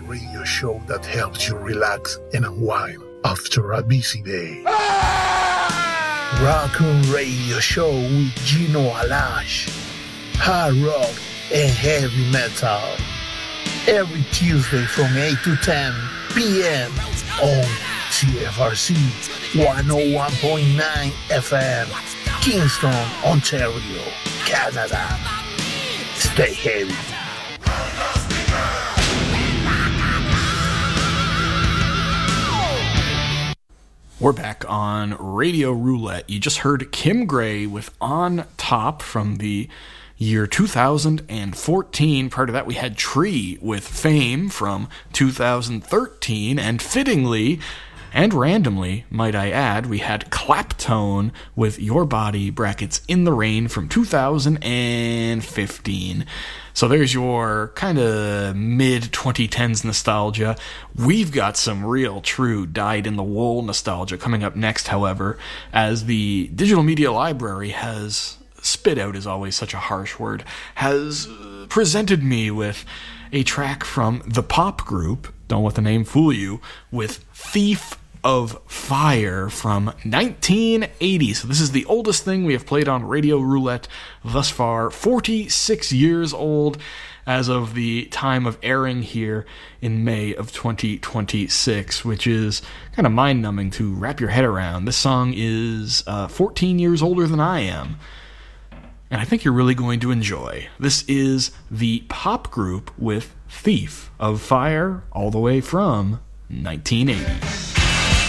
radio show that helps you relax and unwind after a busy day. Raccoon Radio Show with Gino Alash. Hard rock and heavy metal. Every Tuesday from 8 to 10 p.m. on CFRC 101.9 FM, Kingston, Ontario, Canada. Stay heavy. We're back on Radio Roulette. You just heard Kim Gray with On Top from the year 2014. Part of that, we had Tree with Fame from 2013. And fittingly, and randomly, might I add, we had Claptone with Your Body, brackets, In the Rain from 2015. So there's your kind of mid-2010s nostalgia. We've got some real true dyed-in-the-wool nostalgia coming up next, however, as the Digital Media Library has, spit out is always such a harsh word, has presented me with a track from the pop group, don't let the name fool you, with Thief of Fire from 1980. So this is the oldest thing we have played on Radio Roulette thus far, 46 years old as of the time of airing here in May of 2026, which is kind of mind-numbing to wrap your head around. This song is 14 years older than I am, and I think you're really going to enjoy. This is the pop group with Thief of Fire, all the way from 1980.